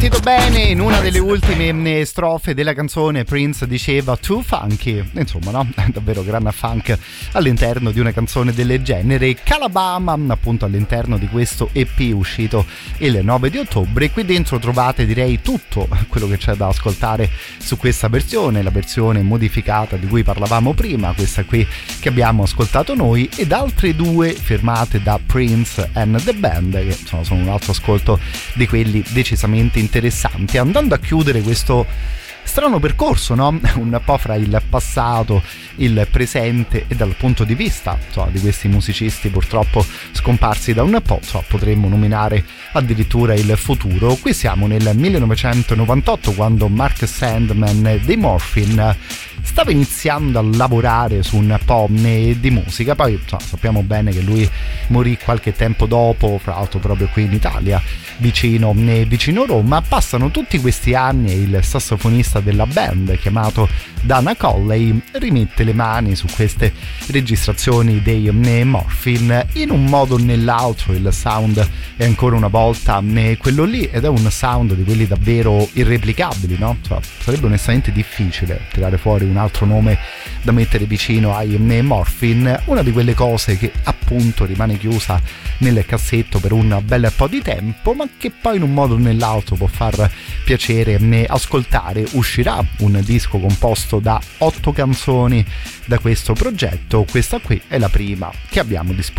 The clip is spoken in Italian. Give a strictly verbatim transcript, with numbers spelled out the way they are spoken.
sentito bene, in una delle ultime strofe della canzone Prince diceva too funky, insomma no, davvero gran funk all'interno di una canzone del genere. Calabama appunto all'interno di questo E P uscito il nove di ottobre. Qui dentro trovate direi tutto quello che c'è da ascoltare su questa versione, la versione modificata di cui parlavamo prima, questa qui che abbiamo ascoltato noi, ed altre due firmate da Prince and the Band, che insomma sono un altro ascolto di quelli decisamente interessanti. Andando a chiudere questo strano percorso, no? Un po' fra il passato, il presente e dal punto di vista insomma, di questi musicisti purtroppo scomparsi da un po', insomma, potremmo nominare addirittura il futuro. Qui siamo nel millenovecentonovantotto, quando Mark Sandman dei Morphine stava iniziando a lavorare su un po' di musica. Poi insomma, sappiamo bene che lui morì qualche tempo dopo, fra l'altro proprio qui in Italia, vicino, vicino Roma. Passano tutti questi anni e il sassofonista della band, chiamato Dana Colley, rimette le mani su queste registrazioni dei Morphine. In un modo o nell'altro il sound è ancora una volta quello lì, ed è un sound di quelli davvero irreplicabili, no? Cioè, sarebbe onestamente difficile tirare fuori un altro nome da mettere vicino ai Morphine. Una di quelle cose che appunto rimane chiusa nel cassetto per un bel po' di tempo, ma che poi in un modo o nell'altro può far piacere ascoltare. Uscirà un disco composto da otto canzoni da questo progetto, questa qui è la prima che abbiamo disponibile.